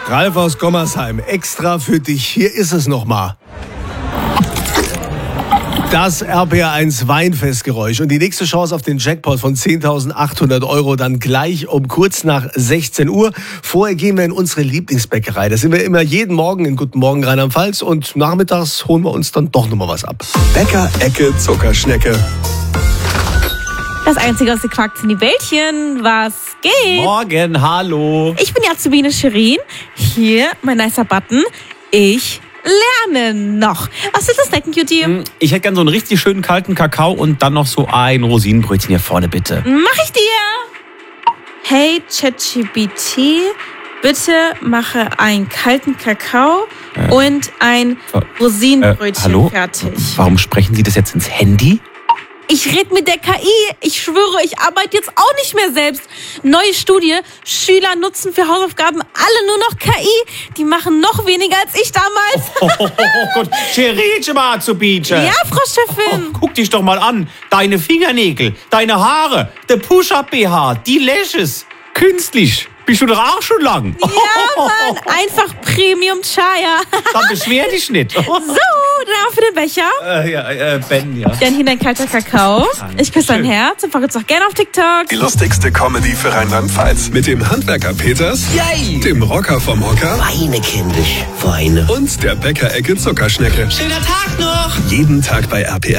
Ralf aus Gommersheim, extra für dich. Hier ist es nochmal. Das RPR1 Weinfestgeräusch und die nächste Chance auf den Jackpot von 10.800 € dann gleich um kurz nach 16 Uhr. Vorher gehen wir in unsere Lieblingsbäckerei. Da sind wir immer jeden Morgen in Guten Morgen Rheinland-Pfalz und nachmittags holen wir uns dann doch nochmal was ab. Bäcker-Ecke Zuckerschnecke. Das einzige aus den Quarks sind die Bällchen. Was geht? Morgen, hallo. Ich bin die Azubine Shirin. Hier mein nicer Button. Ich lerne noch. Was ist das Snacken, Cutie? Ich hätte gern so einen richtig schönen kalten Kakao und dann noch so ein Rosinenbrötchen hier vorne, bitte. Mach ich dir. Hey, ChatGPT, bitte mache einen kalten Kakao und ein Rosinenbrötchen hallo? fertig. Warum sprechen Sie das jetzt ins Handy? Ich rede mit der KI. Ich schwöre, ich arbeite jetzt auch nicht mehr selbst. Neue Studie. Schüler nutzen für Hausaufgaben alle nur noch KI. Die machen noch weniger als ich damals. Oh Gott, Cheritche mal zu bieten. Ja, Frau Chefin. Guck dich doch mal an. Deine Fingernägel, deine Haare, der Push-Up-BH, die Lashes. Künstlich. Bist du doch auch schon lang. Ja, Mann. Einfach Premium Chaya. Dann beschwer dich nicht. So, dann für den Becher. Ben, ja. Dann hier dein kalter Kakao. Ich küsse dein Herz und folge uns auch gerne auf TikTok. Die lustigste Comedy für Rheinland-Pfalz. Mit dem Handwerker Peters, Yay! dem Rocker vom Hocker Weine, kindisch, Weine. und der Bäcker-Ecke Zuckerschnecke. Schöner Tag noch! Jeden Tag bei RPR.